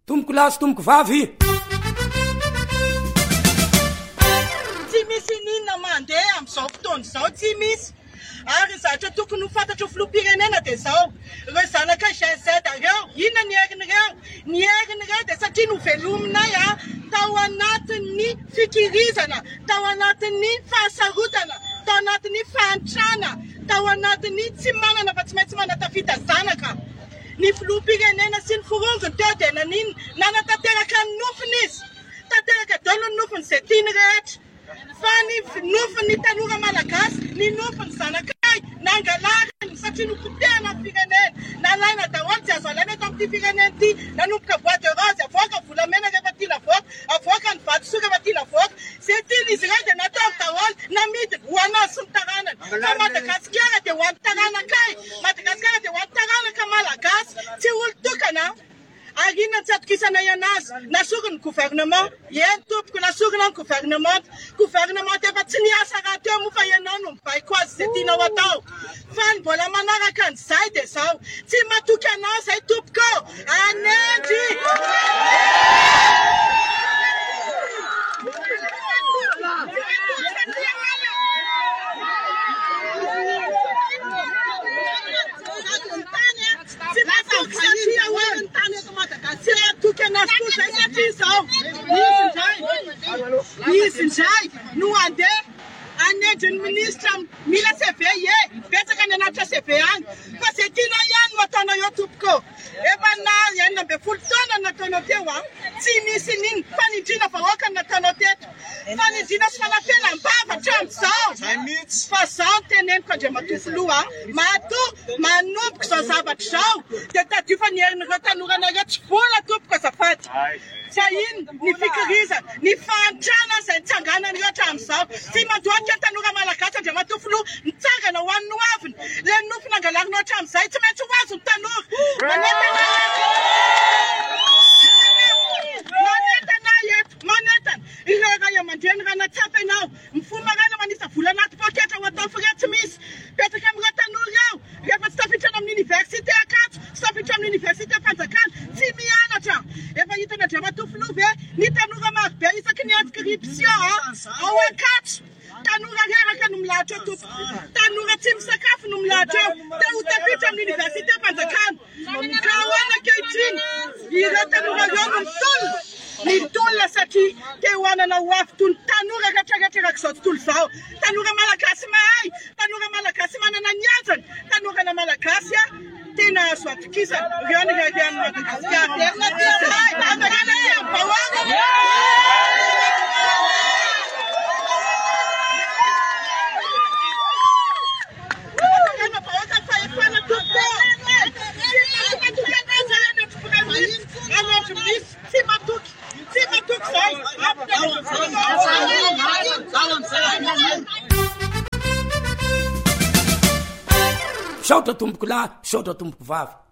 tomboko lahy sy tomboko vavy. Tsy misy ninona mandeha amin'izao fotoana izao, tsy misy. Ary zatra tokony ho fantatro filoham-pirenena dia izao. Ireo zanaka GZ ireo, inona ny herin'ireo? Ny herin'ireo dia satria novelominay tao anatin'ny fikirizana, tao anatin'ny fahasarotana, tao anatin'ny fahantrana, tao anatin'ny tsy manana fa tsy maintsy manatafita zanaka. Ny filoham-pirenena sy ny forongony teo dia nanino? Nanatanteraka ny nofiny izy. Tanteraka daholo ny nofiny izay tiany rehetra. Fa ny nofin'ny tanora malagasy, ny nofin'ny zanakay, nangalariny satria nopotehana ny firenena. Nalaina daholo tsy azo alaina eto amin'ity firenena ity. Nanomboka bois de rose, avoaka volamena rehefa tia lavoaka, avoaka ny vatosoa rehefa tia lavoaka. Izay tian'izy ireo dia natao daholo namidiny ho anazy sy ny taranany. Fa Madagasikara dia ho an'ny taranakay, Madagasikara dia ho an'ny taranaka malagasy, tsy olo-tokana. Ary inona tsy atokisana ianazy? Nasorony ny gouvernement, eny tompoko nasorona ny gouvernement. Gouvernement efa tsy niasa raha teo moa fa ianao no mibaiko azy izay tianao atao. Fa ny mbola manaraka an'izay dia izao. Tsy matoky anao izay tompoko, anendy! Izy indray no andeha anendy ny ministra mila CV betsaka ny anatra CV any fa izay tianao ihany no ataonao eo tompoko. Efa na 12 taona no nataonao teo tsy misy nino fanindriana vahoaka no nataonao teto. Fanindriana sy fanafialam-bava hatramin'izao. Fa izao no teneniko Andriamatoa manomboka izao zavatra izao dia tadio fa ny herin'ireo tanorana ireo tsy vola tompoko azafady. Fa ino ny fikirizana, ny fahantrana izay nitsanganana ireo hatramin'izao. Tsy mandohatra ny tanora malagasy Andriamatoa filoha nitsangana ho an'ny hoaviny. Ilay nofy nangalarina hatramin'izay tsy maintsy ho azo ny tanora. Manentana ireo ray aman-dreny raha natsapa ianao mifomarana manisa vola anaty poketra ho atao firy tsy misy. Petraka amin'ireo tanora eo rehefa tsy tafitrana amin'ny université Ankatso, tsy tafitra amin'ny université Fanjakana, tsy mianatra. Efa hitana Andriamatoa filoha ve ny tanora marobe isaky ny inscription ao Ankatso. Tanora reraka no milahatra eo tompoko. Tanora tsy misakafo no milahatra eo. Dia ho tafitra amin'ny université Fanjakana. Ka ahoana ankehitriny ireo tanora ireo no mitolona satria te ho anana ho avy toy ny tanora rehetrarehetra izao tontolo izao. Tanora malagasy mahay, tanora malagasy manana ny azany, tanora malagasy tena azo atokisana. Ireo ny rerian'ny Madagasikara. Saotra tomboko lahy, saotra tomboko vavy.